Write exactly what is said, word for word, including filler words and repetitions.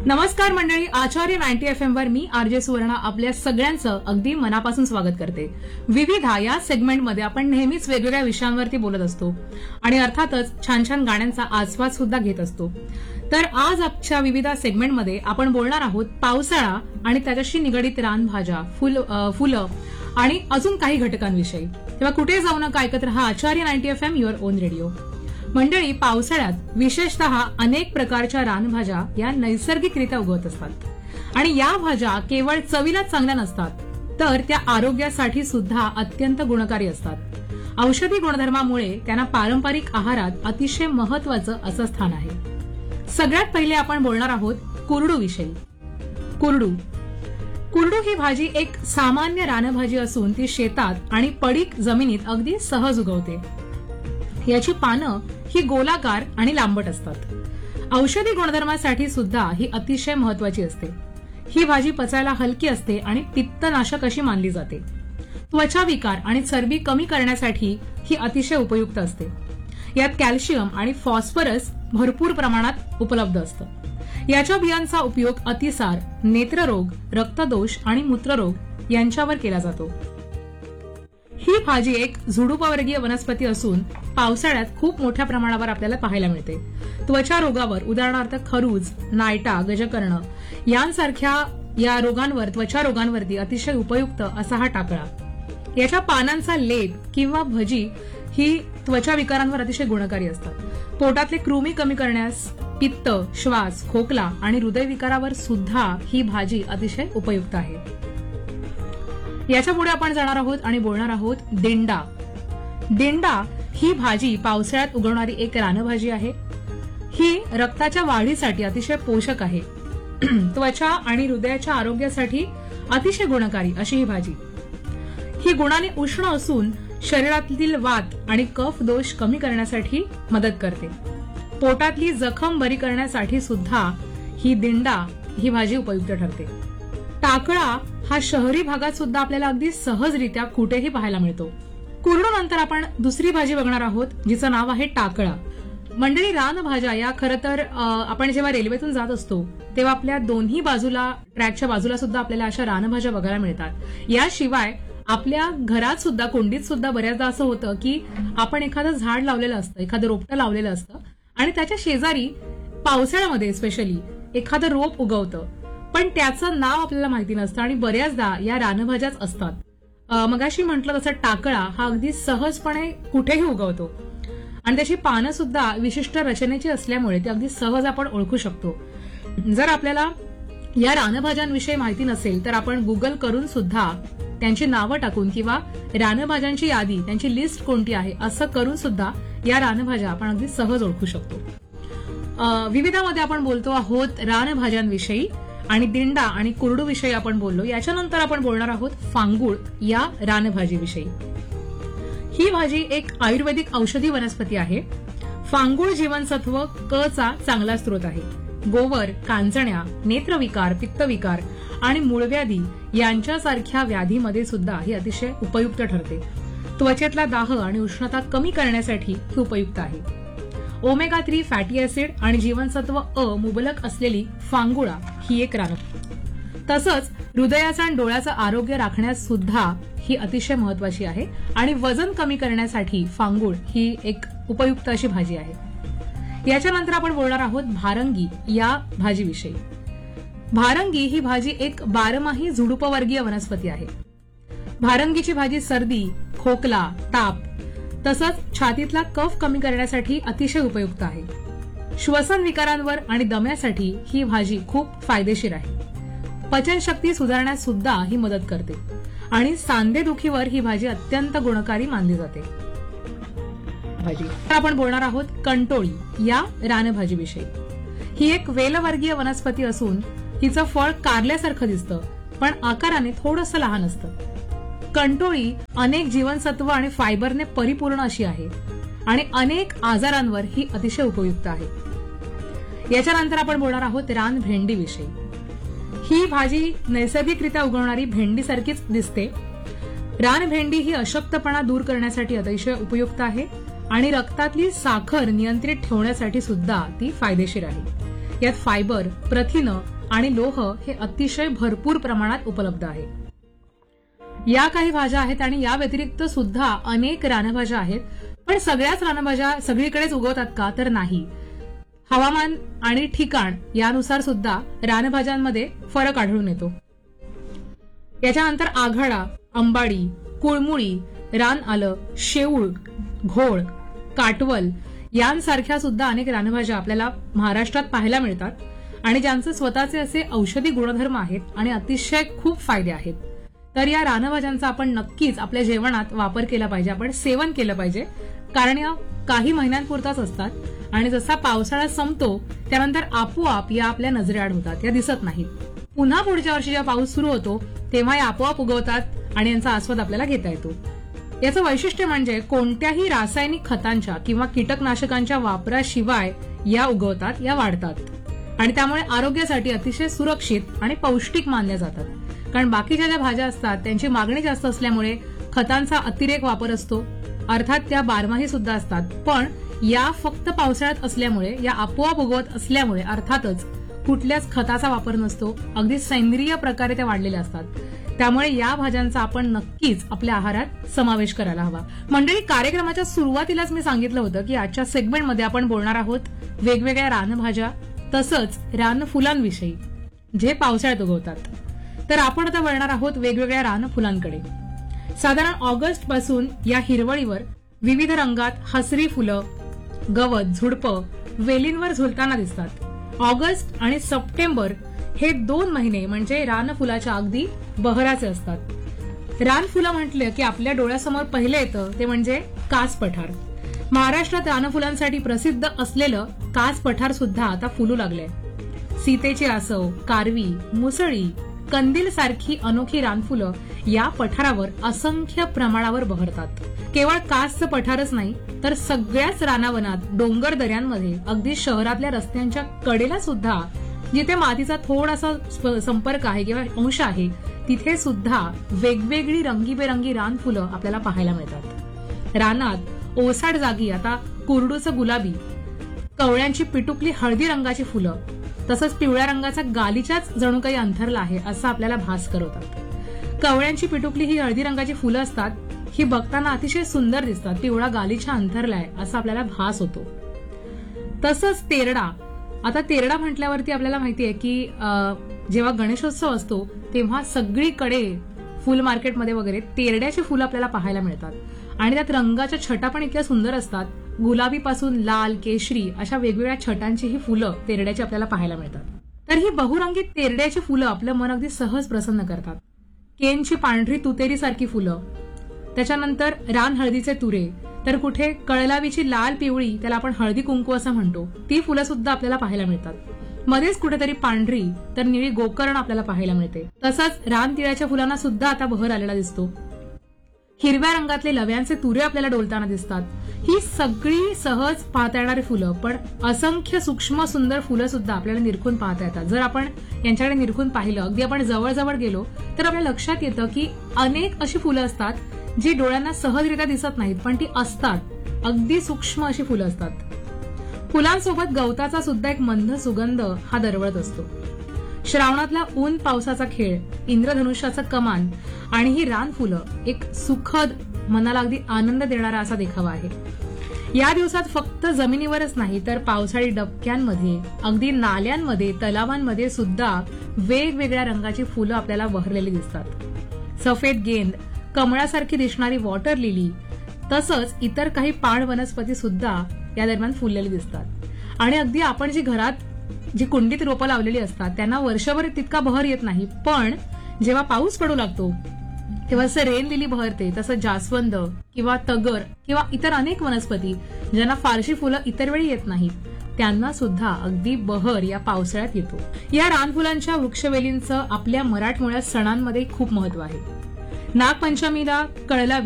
नमस्कार मंडळी, आचार्य ninety F M वर मी आरजे सुवर्णा आपल्या सगळ्यांचं अगदी मनापासून स्वागत करते. विविधा या सेगमेंटमध्ये आपण नेहमीच वेगवेगळ्या विषयांवरती बोलत असतो आणि अर्थातच छान छान गाण्यांचा आस्वाद सुद्धा घेत असतो. तर आज आजच्या विविधा सेगमेंटमध्ये आपण बोलणार आहोत पावसाळा आणि त्याच्याशी निगडित रानभाज्या, फुल फुलं आणि अजून काही घटकांविषयी. तेव्हा कुठे जाऊ नका, ऐकत रहा आचार्य ninety F am your on radio. मंडळी, पावसाळ्यात विशेषतः अनेक प्रकारच्या रानभाज्या या नैसर्गिकरित्या उगवत असतात आणि या भाज्या केवळ चवीलाच चांगल्या नसतात, तर त्या आरोग्यासाठी सुद्धा अत्यंत गुणकारी असतात. औषधी गुणधर्मामुळे त्यांना पारंपरिक आहारात अतिशय महत्वाचं असं स्थान आहे. सगळ्यात पहिले आपण बोलणार आहोत कुरडू विषयी. कुरडू कुरडू ही भाजी एक सामान्य रानभाजी असून ती शेतात आणि पडीक जमिनीत अगदी सहज उगवते. याची पानं ही गोलाकार आणि लांबट असतात. औषधी गुणधर्मासाठी सुद्धा ही अतिशय महत्वाची असते. ही भाजी पचायला हलकी असते आणि पित्तनाशक अशी मानली जाते. त्वचा विकार आणि चरबी कमी करण्यासाठी ही अतिशय उपयुक्त असते. यात कॅल्शियम आणि फॉस्फरस भरपूर प्रमाणात उपलब्ध असतं. याच्या बियांचा उपयोग अतिसार, नेत्ररोग, रक्तदोष आणि मूत्ररोग यांच्यावर केला जातो. ही भाजी एक झुडुपवर्गीय वनस्पती असून पावसाळ्यात खूप मोठ्या प्रमाणावर आपल्याला पाहायला मिळते. त्वचा रोगावर, उदाहरणार्थ खरूज, नायटा, गजकर्ण यांसारख्या या रोगांवर, त्वचा रोगांवरती अतिशय उपयुक्त असा हा टाकळा. याच्या पानांचा लेप किंवा भजी ही त्वचा विकारांवर अतिशय गुणकारी असतात. पोटातले कृमी कमी करण्यास, पित्त, श्वास, खोकला आणि हृदयविकारावर सुद्धा ही भाजी अतिशय उपयुक्त आहे. याच्या पुढे आपण जाणार आहोत आणि बोलणार आहोत दिंडा. दिंडा ही भाजी पावसाळ्यात उगवणारी एक रानभाजी आहे. ही रक्ताच्या वाढीसाठी अतिशय पोषक आहे. त्वचा आणि हृदयाच्या आरोग्यासाठी अतिशय गुणकारी अशी ही भाजी. ही गुणाने उष्ण असून शरीरातील वात आणि कफ दोष कमी करण्यासाठी मदत करते. पोटातली जखम बरी करण्यासाठी सुद्धा ही दिंडा ही भाजी उपयुक्त ठरते. टाकळा हा शहरी भागात सुद्धा आपल्याला अगदी सहजरित्या कुठेही पाहायला मिळतो. कुरडू नंतर आपण दुसरी भाजी बघणार आहोत जिचं नाव आहे टाकळा. मंडळी, रानभाज्या या खरं तर आपण जेव्हा रेल्वेतून जात असतो तेव्हा आपल्या दोन्ही बाजूला, ट्रॅकच्या बाजूला सुद्धा आपल्याला अशा रानभाज्या बघायला मिळतात. याशिवाय आपल्या घरात सुद्धा, कुंडीत सुद्धा बऱ्याचदा असं होतं की आपण एखादं झाड लावलेलं असतं, एखादं रोपटं लावलेलं असतं आणि त्याच्या शेजारी पावसाळ्यामध्ये स्पेशली एखादं रोप उगवतं, पण त्याचं नाव आपल्याला माहिती नसतं आणि बऱ्याचदा या रानभाज्याच असतात. मगाशी म्हटलं तसं टाकळा हा अगदी सहजपणे कुठेही उगवतो आणि त्याची पानं सुद्धा विशिष्ट रचनेची असल्यामुळे ती अगदी सहज आपण ओळखू शकतो. जर आपल्याला या रानभाज्यांविषयी माहिती नसेल तर आपण गुगल करून सुद्धा त्यांची नावं टाकून किंवा रानभाज्यांची यादी, त्यांची लिस्ट कोणती आहे असं करून सुद्धा या रानभाज्या आपण अगदी सहज ओळखू शकतो. विविधामध्ये आपण बोलतो आहोत रानभाज्यांविषयी आणि दिंडा आणि कुरडू विषयी आपण बोललो. याच्यानंतर आपण बोलणार आहोत फांगुळ या रानभाजीविषयी. ही भाजी एक आयुर्वेदिक औषधी वनस्पती आहे. फांगुळ जीवनसत्व क चा चांगला स्रोत आहे. गोवर, कांचण्या, नेत्रविकार, पित्तविकार आणि मूळव्याधी यांच्यासारख्या व्याधीमध्ये सुद्धा ही अतिशय उपयुक्त ठरते. त्वचेतला दाह आणि उष्णता कमी करण्यासाठी ही उपयुक्त आहे. ओमेगा थ्री फॅटी ऍसिड आणि जीवनसत्व अ मुबलक असलेली फांगुळा ही एक रान. तसंच हृदयाचं आणि डोळ्याचं आरोग्य राखण्यास सुद्धा ही अतिशय महत्वाची आहे आणि वजन कमी करण्यासाठी फांगुळ ही एक उपयुक्त अशी भाजी आहे. याच्यानंतर आपण बोलणार आहोत भारंगी या भाजीविषयी. भारंगी ही भाजी एक बारमाही झुडुपवर्गीय वनस्पती आहे. भारंगीची भाजी सर्दी, खोकला, ताप तसंच छातीतला कफ कमी करण्यासाठी अतिशय उपयुक्त आहे. श्वसन विकारांवर आणि दम्यासाठी ही भाजी खूप फायदेशीर आहे. पचनशक्ती सुधारण्यास सुद्धा ही मदत करते आणि सांधेदुखीवर ही भाजी अत्यंत गुणकारी मानली जाते. भाजी आपण बोलणार आहोत कंटोळी या रानभाजीविषयी. ही एक वेलवर्गीय वनस्पती असून हिचं फळ कारल्यासारखं दिसतं, पण आकाराने थोडंसं लहान असतं. कंटोळी अनेक जीवनसत्व आणि फायबरने परिपूर्ण अशी आहे आणि अनेक आजारांवर ही अतिशय उपयुक्त आहे. याच्यानंतर आपण बोलणार आहोत रान भेंडीविषयी. ही भाजी नैसर्गिकरित्या उगवणारी भेंडीसारखीच दिसते. रान भेंडी ही अशक्तपणा दूर करण्यासाठी अतिशय उपयुक्त आहे आणि रक्तातली साखर नियंत्रित ठेवण्यासाठी सुद्धा ती फायदेशीर आहे. यात फायबर, प्रथिनं आणि लोह हे अतिशय भरपूर प्रमाणात उपलब्ध आहे. या काही भाज्या आहेत आणि या व्यतिरिक्त सुद्धा अनेक रानभाज्या आहेत. पण सगळ्याच रानभाज्या सगळीकडेच उगवतात का, तर नाही. हवामान आणि ठिकाण यानुसार सुद्धा रानभाज्यांमध्ये फरक आढळून येतो. याच्यानंतर आघाडा, अंबाडी, कुळमुळी, रान आलं, शेऊळ, घोळ, काटवल यांसारख्या सुद्धा अनेक रानभाज्या आपल्याला महाराष्ट्रात पाहायला मिळतात आणि ज्यांचे स्वतःचे असे औषधी गुणधर्म आहेत आणि अतिशय खूप फायदे आहेत. तर या रानभाज्यांचा आपण नक्कीच आपल्या जेवणात वापर केला पाहिजे, आपण सेवन केलं पाहिजे, कारण या काही महिन्यांपुरताच असतात आणि जसा पावसाळा संपतो त्यानंतर आपोआप या आपल्या नजरेआड होतात, या दिसत नाहीत. पुन्हा पुढच्या वर्षी जेव्हा पाऊस सुरू होतो तेव्हा या आपोआप उगवतात आणि यांचा आस्वाद आपल्याला घेता येतो. याचं वैशिष्ट्य म्हणजे कोणत्याही रासायनिक खतांच्या किंवा कीटकनाशकांच्या वापराशिवाय या उगवतात, या वाढतात आणि त्यामुळे आरोग्यासाठी अतिशय सुरक्षित आणि पौष्टिक मानल्या जातात. कारण बाकीच्या ज्या भाज्या असतात त्यांची मागणी जास्त असल्यामुळे खतांचा अतिरेक वापर असतो, अर्थात त्या बारमाही सुद्धा असतात. पण या फक्त पावसाळ्यात असल्यामुळे, या आपोआप उगवत असल्यामुळे अर्थातच कुठल्याच खताचा वापर नसतो, अगदी सेंद्रिय प्रकारे त्या वाढलेल्या असतात. त्यामुळे या भाज्यांचा आपण नक्कीच आपल्या आहारात समावेश करायला हवा. मंडळी, कार्यक्रमाच्या सुरुवातीलाच मी सांगितलं होतं की आजच्या सेगमेंटमध्ये आपण बोलणार आहोत वेगवेगळ्या रानभाज्या तसंच रानफुलांविषयी जे पावसाळ्यात उगवतात. तर आपण आता वळणार आहोत वेगवेगळ्या रानफुलांकडे. साधारण ऑगस्ट पासून या हिरवळीवर विविध रंगात हसरी फुलं, गवत, झुडपं वेलींवर झुलताना दिसतात. ऑगस्ट आणि सप्टेंबर हे दोन महिने म्हणजे रानफुलाच्या अगदी बहराचे असतात. रानफुलं म्हटलं की आपल्या डोळ्यासमोर पहिलं येतं ते म्हणजे कास पठार. महाराष्ट्रात रानफुलांसाठी प्रसिद्ध असलेलं कास पठार सुद्धा आता फुलू लागलंय. सीतेची आसव, कारवी, मुसळी, कंदील सारखी अनोखी रानफुलं या पठारावर असंख्य प्रमाणावर बहरतात. केवळ कासचं पठारच नाही तर सगळ्याच रानावनात, डोंगर दऱ्यांमध्ये, अगदी शहरातल्या रस्त्यांच्या कडेला सुद्धा जिथे मातीचा थोडासा संपर्क आहे किंवा अंश आहे तिथे सुद्धा वेगवेगळी रंगीबेरंगी रानफुलं आपल्याला पाहायला मिळतात. रानात ओसाड जागी आता कुरडूचं गुलाबी, कवळ्यांची पिटुकली हळदी रंगाची फुलं, तसंच पिवळ्या रंगाचा गालीच्याच जणू काही अंथरला आहे असं आपल्याला भास करवतात. कवळ्यांची पिटुकली ही हळदी रंगाची फुलं असतात, ही बघताना अतिशय सुंदर दिसतात. पिवळा गालीच्या अंथरलाय असा आपल्याला भास होतो. तसंच तेरडा. आता तेरडा म्हटल्यावरती आपल्याला माहितीये की जेव्हा गणेशोत्सव असतो तेव्हा सगळीकडे फुल मार्केटमध्ये वगैरे तेरड्याची फुलं आपल्याला पाहायला मिळतात आणि त्यात रंगाच्या छटा पण इतक्या सुंदर असतात. गुलाबीपासून लाल, केशरी अशा वेगवेगळ्या छटांची ही फुलं तेरड्याची आपल्याला पाहायला मिळतात. तर ही बहुरंगी तेरड्याची फुलं आपलं मन अगदी सहज प्रसन्न करतात. केनची पांढरी तुतेरी सारखी फुलं, त्याच्यानंतर रान हळदीचे तुरे, तर कुठे कळलावीची लाल पिवळी, त्याला आपण हळदी कुंकू असं म्हणतो, ती फुलं सुद्धा आपल्याला पाहायला मिळतात. मध्येच कुठेतरी पांढरी तर निळी गोकर्ण आपल्याला पाहायला मिळते. तसंच रान तिळाच्या फुलांना सुद्धा आता बहर आलेला दिसतो. हिरव्या रंगातले लव्यांचे तुरे आपल्याला डोलताना दिसतात. ही सगळी सहज पाहता येणारी फुलं, पण असंख्य सूक्ष्म सुंदर फुलं सुद्धा आपल्याला निरखून पाहता येतात. जर आपण यांच्याकडे निरखून पाहिलं, अगदी आपण जवळ गेलो तर आपल्या लक्षात येतं की अनेक अशी फुलं असतात जी डोळ्यांना सहजरित्या दिसत नाहीत, पण ती असतात. अगदी सूक्ष्म अशी फुलं असतात. फुलांसोबत गवताचा सुद्धा एक मंद सुगंध हा दरवळत असतो. श्रावणातला ऊन पावसाचा खेळ, इंद्रधनुष्याचं कमान आणि ही रानफुलं एक सुखद, मनाला अगदी आनंद देणारा असा देखावा आहे. या दिवसात फक्त जमिनीवरच नाही तर पावसाळी डबक्यांमध्ये, अगदी नाल्यांमध्ये, तलावांमध्ये सुद्धा वेगवेगळ्या रंगाची फुलं आपल्याला बहरलेली दिसतात. सफेद गेंद, कमळासारखी दिसणारी वॉटर लिली, तसंच इतर काही पाण वनस्पती सुद्धा या दरम्यान फुललेली दिसतात. आणि अगदी आपण जी घरात जी कुंडीत रोपं लावलेली असतात त्यांना वर्षभर तितका बहर येत नाही, पण जेव्हा पाऊस पडू लागतो तेव्हा असं रेन लिली बहरते. तसं जास्वंद किंवा तगर किंवा इतर अनेक वनस्पती ज्यांना फारशी फुलं इतर वेळी येत नाहीत त्यांना सुद्धा अगदी बहर या पावसाळ्यात येतो. या रानफुलांच्या वृक्षवेलींचं आपल्या मराठमोळ्या सणांमध्ये खूप महत्व आहे. नागपंचमीला कळला